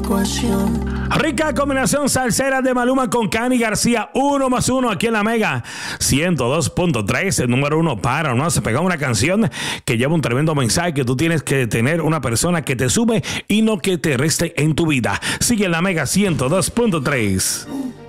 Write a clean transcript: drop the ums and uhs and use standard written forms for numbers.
Rica combinación salsera de Maluma con Cani García, 1+1 aquí en la Mega 102.3, el número 1 para no se pega una canción que lleva un tremendo mensaje que tú tienes que tener una persona que te sube y no que te reste en tu vida. Sigue en la Mega 102.3.